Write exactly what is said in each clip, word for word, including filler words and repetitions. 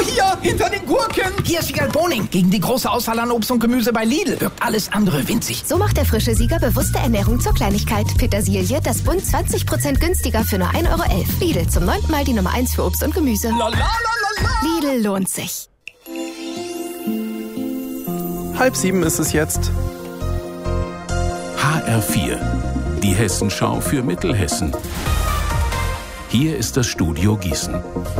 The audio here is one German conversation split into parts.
hier, hinter den Gurken. Hier ist Wiegald Boning. Gegen die große Auswahl an Obst und Gemüse bei Lidl wirkt alles andere winzig. So macht der frische Sieger bewusste Ernährung zur Kleinigkeit. Petersilie, das Bund zwanzig Prozent günstiger für nur ein Euro elf. Lidl, zum neunten Mal die Nummer eins für Obst und Gemüse. La, la, la, la, la. Lidl lohnt sich. Halb sieben ist es jetzt. H R vier, die Hessenschau für Mittelhessen. Hier ist das Studio Gießen.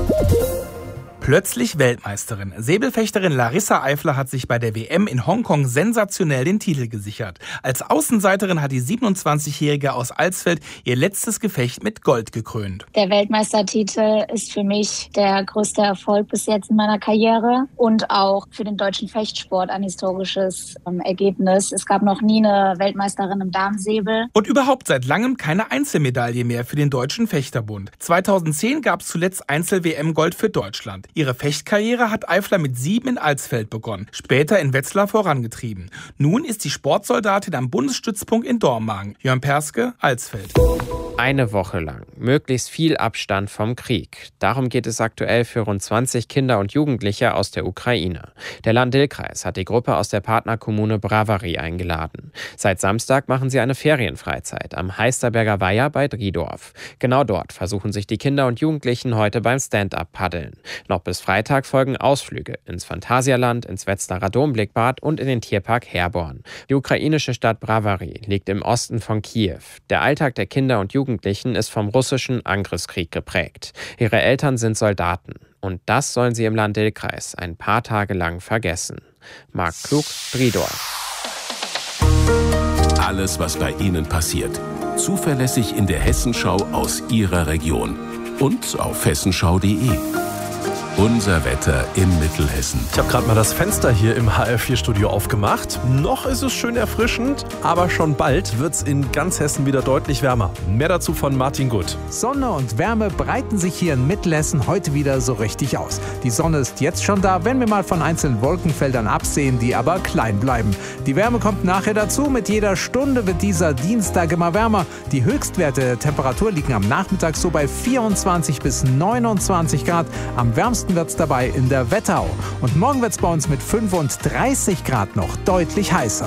Plötzlich Weltmeisterin. Säbelfechterin Larissa Eifler hat sich bei der W M in Hongkong sensationell den Titel gesichert. Als Außenseiterin hat die siebenundzwanzigjährige aus Alsfeld ihr letztes Gefecht mit Gold gekrönt. Der Weltmeistertitel ist für mich der größte Erfolg bis jetzt in meiner Karriere und auch für den deutschen Fechtsport ein historisches ähm, Ergebnis. Es gab noch nie eine Weltmeisterin im Damensäbel. Und überhaupt seit langem keine Einzelmedaille mehr für den Deutschen Fechterbund. zweitausendzehn gab es zuletzt Einzel-W M-Gold für Deutschland. Ihre Fechtkarriere hat Eifler mit sieben in Alsfeld begonnen, später in Wetzlar vorangetrieben. Nun ist die Sportsoldatin am Bundesstützpunkt in Dormagen. Jörn Perske, Alsfeld. Eine Woche lang. Möglichst viel Abstand vom Krieg. Darum geht es aktuell für rund zwanzig Kinder und Jugendliche aus der Ukraine. Der Lahn-Dill-Kreis hat die Gruppe aus der Partnerkommune Bravary eingeladen. Seit Samstag machen sie eine Ferienfreizeit am Heisterberger Weiher bei Driedorf. Genau dort versuchen sich die Kinder und Jugendlichen heute beim Stand-up-Paddeln. Noch bis Freitag folgen Ausflüge ins Phantasialand, ins Wetzlarer Domblickbad und in den Tierpark Herborn. Die ukrainische Stadt Bravary liegt im Osten von Kiew. Der Alltag der Kinder und Jugendlichen ist vom russischen Angriffskrieg geprägt. Ihre Eltern sind Soldaten. Und das sollen sie im Lahn-Dill-Kreis ein paar Tage lang vergessen. Marc Klug, Driedorf. Alles, was bei Ihnen passiert. Zuverlässig in der Hessenschau aus Ihrer Region. Und auf hessenschau punkt de. Unser Wetter in Mittelhessen. Ich habe gerade mal das Fenster hier im H R vier Studio aufgemacht. Noch ist es schön erfrischend, aber schon bald wird es in ganz Hessen wieder deutlich wärmer. Mehr dazu von Martin Gutt. Sonne und Wärme breiten sich hier in Mittelhessen heute wieder so richtig aus. Die Sonne ist jetzt schon da, wenn wir mal von einzelnen Wolkenfeldern absehen, die aber klein bleiben. Die Wärme kommt nachher dazu. Mit jeder Stunde wird dieser Dienstag immer wärmer. Die Höchstwerte der Temperatur liegen am Nachmittag so bei vierundzwanzig bis neunundzwanzig Grad. Am wärmsten wird es dabei in der Wetterau. Und morgen wird es bei uns mit fünfunddreißig Grad noch deutlich heißer.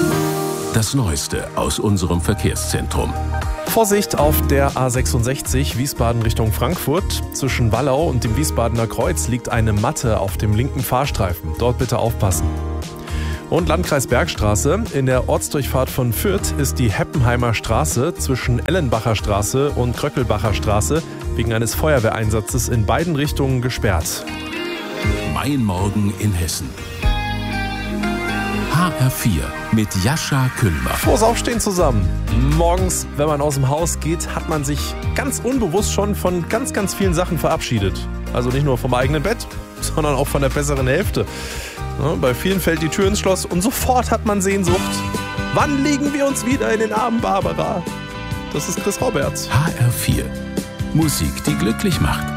Das Neueste aus unserem Verkehrszentrum. Vorsicht auf der A sechsundsechzig Wiesbaden Richtung Frankfurt. Zwischen Wallau und dem Wiesbadener Kreuz liegt eine Matte auf dem linken Fahrstreifen. Dort bitte aufpassen. Und Landkreis Bergstraße. In der Ortsdurchfahrt von Fürth ist die Heppenheimer Straße zwischen Ellenbacher Straße und Kröckelbacher Straße wegen eines Feuerwehreinsatzes in beiden Richtungen gesperrt. Mein Morgen in Hessen. H R vier mit Jascha Kühlmer. Frohes Aufstehen zusammen. Morgens, wenn man aus dem Haus geht, hat man sich ganz unbewusst schon von ganz, ganz vielen Sachen verabschiedet. Also nicht nur vom eigenen Bett, sondern auch von der besseren Hälfte. Ja, bei vielen fällt die Tür ins Schloss und sofort hat man Sehnsucht. Wann legen wir uns wieder in den Armen Barbara? Das ist Chris Roberts. H R vier. Musik, die glücklich macht.